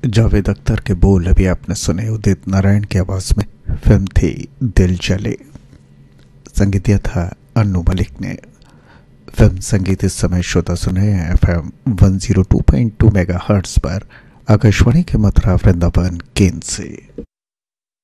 जावेद अख्तर के बोल अभी आपने सुने उदित नारायण की आवाज में। फिल्म थी दिल जले। संगीत दिया था अन्नू मलिक ने। फिल्म संगीत इस समय श्रोता सुने हैं FM 102.2 मेगाहर्ट्ज पर आकाशवाणी के मथुरा वृंदावन केंद्र से।